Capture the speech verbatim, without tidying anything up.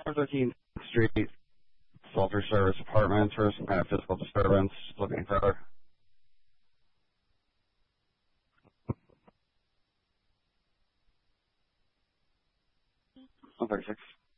thirteenth Street, Soldier Service Apartments for some kind of physical disturbance. Just looking for. one thirty-six.